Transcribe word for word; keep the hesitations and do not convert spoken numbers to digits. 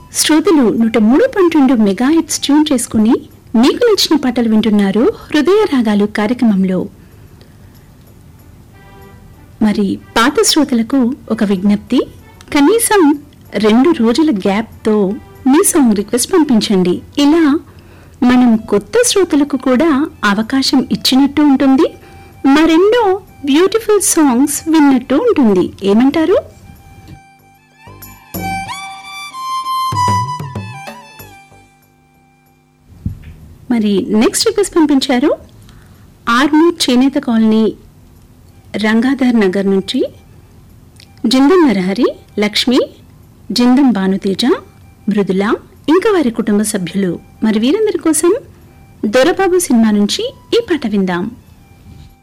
శ్రోతలు నూట మూడు పాయింట్ రెండు మెగా హిట్స్ ట్యూన్ చేసుకుని మీకు నచ్చిన పాటలు వింటున్నారు హృదయ రాగాలు కార్యక్రమంలో. మరి పాత శ్రోతలకు ఒక విజ్ఞప్తి, కనీసం రెండు రోజుల గ్యాప్తో మీ సాంగ్ రిక్వెస్ట్ పంపించండి. ఇలా మనం కొత్త శ్రోతలకు కూడా అవకాశం ఇచ్చినట్టు ఉంటుంది, మరెన్నో బ్యూటిఫుల్ సాంగ్స్ విన్నట్టు ఉంటుంది. ఏమంటారు? మరి నెక్స్ట్ రిక్వెస్ట్ పంపించారు ఆర్మూర్ చేనేత కాలనీ రంగాధర్ నగర్ నుంచి జిందం నరహరి, లక్ష్మి, జిందం భానుతేజ, మృదుల, ఇంకా వారి కుటుంబ సభ్యులు. మరి వీరందరి కోసం దొరబాబు సినిమా నుంచి ఈ పాట విందాం.